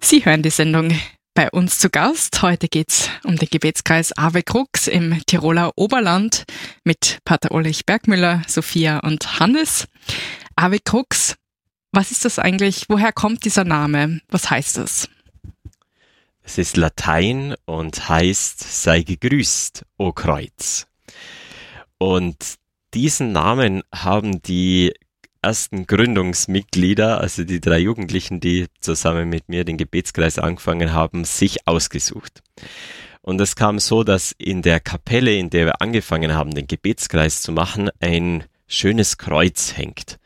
Sie hören die Sendung bei uns zu Gast. Heute geht's um den Gebetskreis Ave Crux im Tiroler Oberland mit Pater Ulrich Bergmüller, Sophia und Hannes. Ave Crux, was ist das eigentlich? Woher kommt dieser Name? Was heißt das? Es ist Latein und heißt, sei gegrüßt, o Kreuz. Und diesen Namen haben die ersten Gründungsmitglieder, also die 3 Jugendlichen, die zusammen mit mir den Gebetskreis angefangen haben, sich ausgesucht. Und es kam so, dass in der Kapelle, in der wir angefangen haben, den Gebetskreis zu machen, ein schönes Kreuz hängt.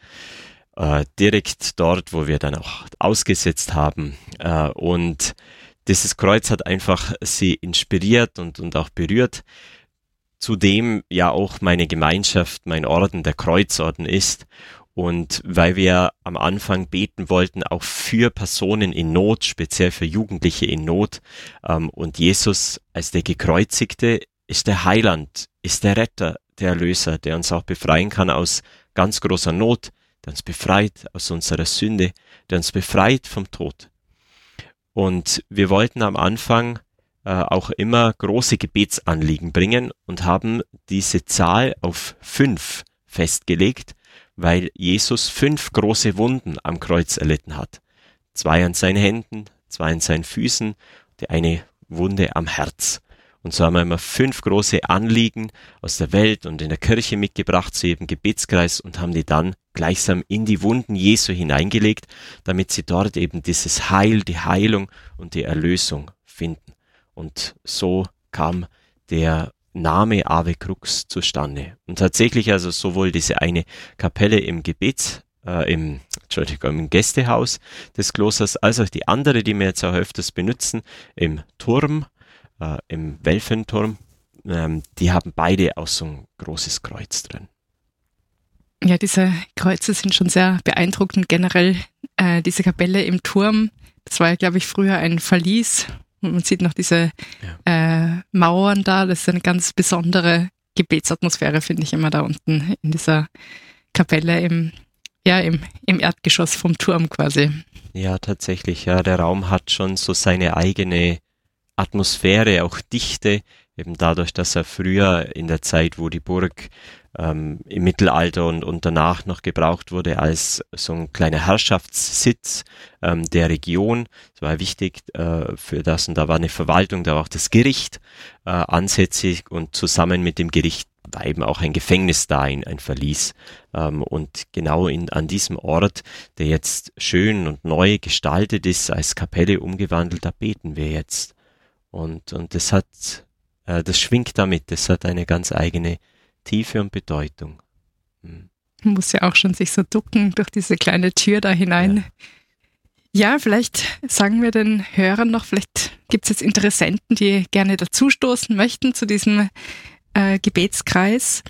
Direkt dort, wo wir dann auch ausgesetzt haben. Und dieses Kreuz hat einfach sie inspiriert und auch berührt. Zudem ja auch meine Gemeinschaft, mein Orden, der Kreuzorden ist. Und weil wir am Anfang beten wollten, auch für Personen in Not, speziell für Jugendliche in Not. Und Jesus als der Gekreuzigte ist der Heiland, ist der Retter, der Erlöser, der uns auch befreien kann aus ganz großer Not, der uns befreit aus unserer Sünde, der uns befreit vom Tod. Und wir wollten am Anfang auch immer große Gebetsanliegen bringen und haben diese Zahl auf 5 festgelegt, weil Jesus 5 große Wunden am Kreuz erlitten hat. 2 an seinen Händen, 2 an seinen Füßen, die eine Wunde am Herz. Und so haben wir immer 5 große Anliegen aus der Welt und in der Kirche mitgebracht zu jedem Gebetskreis und haben die dann gleichsam in die Wunden Jesu hineingelegt, damit sie dort eben dieses Heil, die Heilung und die Erlösung finden. Und so kam der Name Ave Crux zustande. Und tatsächlich also sowohl diese eine Kapelle im im Gästehaus des Klosters, als auch die andere, die wir jetzt auch öfters benutzen, im Turm, im Welfenturm, die haben beide auch so ein großes Kreuz drin. Ja, diese Kreuze sind schon sehr beeindruckend. Generell diese Kapelle im Turm, das war ja, glaube ich, früher ein Verlies. Man sieht noch diese Mauern da. Das ist eine ganz besondere Gebetsatmosphäre, finde ich immer da unten in dieser Kapelle im Erdgeschoss vom Turm quasi. Ja, tatsächlich. Ja, der Raum hat schon so seine eigene Atmosphäre, auch Dichte, eben dadurch, dass er früher in der Zeit, wo die Burg im Mittelalter und danach noch gebraucht wurde als so ein kleiner Herrschaftssitz der Region. Das war wichtig für das, und da war eine Verwaltung, da war auch das Gericht ansässig, und zusammen mit dem Gericht war eben auch ein Gefängnis da, ein Verlies. Und genau an diesem Ort, der jetzt schön und neu gestaltet ist, als Kapelle umgewandelt, da beten wir jetzt. Und das schwingt damit, das hat eine ganz eigene Tiefe und Bedeutung. Man muss ja auch schon sich so ducken durch diese kleine Tür da hinein. Ja, vielleicht sagen wir den Hörern noch, vielleicht gibt es jetzt Interessenten, die gerne dazustoßen möchten zu diesem Gebetskreis.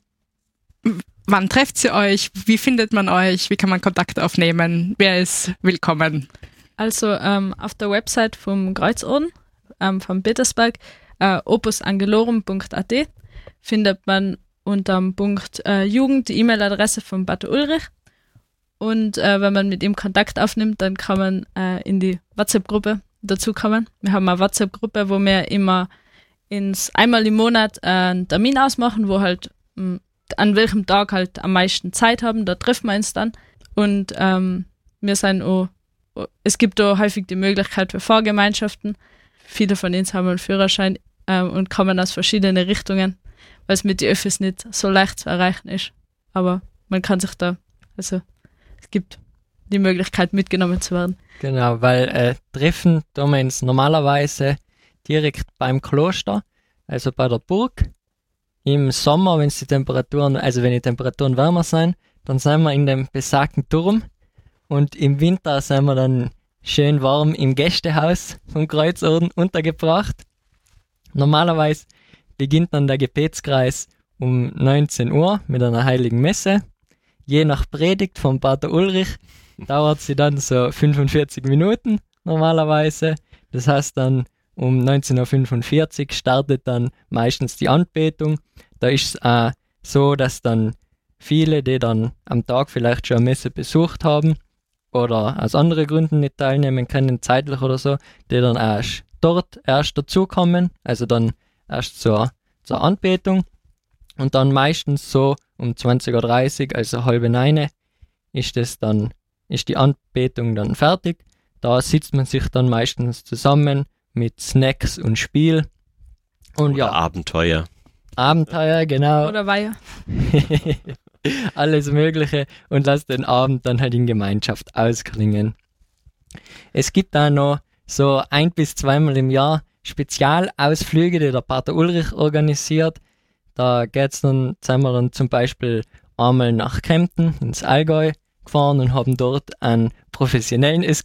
Wann trefft ihr euch? Wie findet man euch? Wie kann man Kontakt aufnehmen? Wer ist willkommen? Also auf der Website vom Kreuzorden, vom Petersberg, opusangelorum.at, findet man unter dem Punkt Jugend die E-Mail-Adresse von Pater Ulrich. Und wenn man mit ihm Kontakt aufnimmt, dann kann man in die WhatsApp-Gruppe dazukommen. Wir haben eine WhatsApp-Gruppe, wo wir immer einmal im Monat einen Termin ausmachen, wo halt an welchem Tag halt am meisten Zeit haben. Da treffen wir uns dann. Und wir sind auch, es gibt auch häufig die Möglichkeit für Fahrgemeinschaften. Viele von uns haben einen Führerschein und kommen aus verschiedenen Richtungen, weil es mit den Öffis nicht so leicht zu erreichen ist. Aber man kann sich es gibt die Möglichkeit, mitgenommen zu werden. Genau, weil Treffen tun wir uns normalerweise direkt beim Kloster, also bei der Burg. Im Sommer, wenn die Temperaturen wärmer sind, dann sind wir in dem besagten Turm. Und im Winter sind wir dann schön warm im Gästehaus vom Kreuzorden untergebracht. Normalerweise beginnt dann der Gebetskreis um 19 Uhr mit einer heiligen Messe. Je nach Predigt von Pater Ulrich dauert sie dann so 45 Minuten normalerweise. Das heißt dann um 19.45 Uhr startet dann meistens die Anbetung. Da ist es so, dass dann viele, die dann am Tag vielleicht schon eine Messe besucht haben oder aus anderen Gründen nicht teilnehmen können, zeitlich oder so, die dann dort erst dazukommen, also dann erst zur Anbetung. Und dann meistens so um 20:30 Uhr, also 8:30, ist die Anbetung dann fertig. Da sitzt man sich dann meistens zusammen mit Snacks und Spiel. Und Oder Abenteuer. Abenteuer, genau. Oder Weiher. Alles Mögliche und lasst den Abend dann halt in Gemeinschaft ausklingen. Es gibt da noch so 1 bis 2 Mal im Jahr Spezialausflüge, die der Pater Ulrich organisiert. Da sind wir dann zum Beispiel einmal nach Kempten ins Allgäu gefahren und haben dort einen professionellen